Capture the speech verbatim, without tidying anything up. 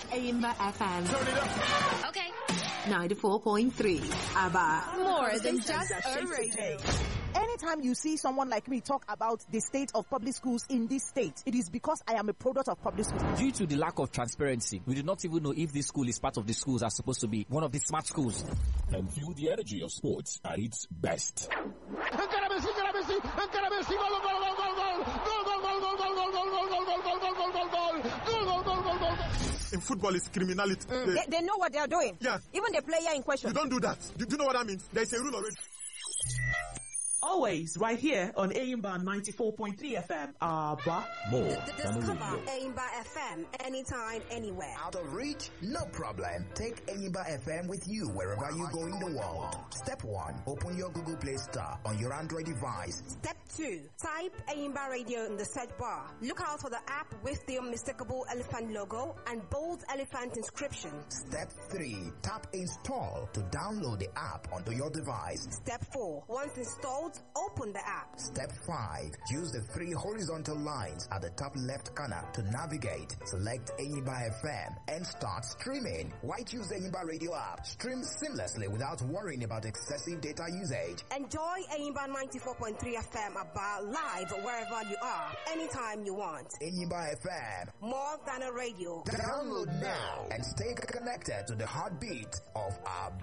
Aimba F M. Turn it up. Okay. ninety-four point three. ABBA. More than just a radio. Anytime you see someone like me talk about the state of public schools in this state, it is because I am a product of public schools. Due to the lack of transparency, we do not even know if this school is part of the schools are supposed to be one of the smart schools. And feel the energy of sports at its best. In football, it's criminality. Mm. They, they know what they are doing. Yeah. Even the player in question. You don't do that. Do, do you know what that means? There is a rule already. Always right here on Aimba ninety-four point three F M. ABBA. More Discover Aimba F M anytime, anywhere. Out of reach? No problem. Take Aimba F M with you wherever you go in the world. Step one, open your Google Play Store on your Android device. Step two, type Aimba Radio in the search bar. Look out for the app with the unmistakable elephant logo and bold elephant inscription. Step three, tap install to download the app onto your device. Step four, once installed, open the app. Step five. Use the three horizontal lines at the top left corner to navigate. Select Aimba F M and start streaming. Why choose the Aimba Radio app? Stream seamlessly without worrying about excessive data usage. Enjoy Aimba ninety-four point three F M about live wherever you are, anytime you want. Aimba F M. More than a radio. Download now and stay connected to the heartbeat of our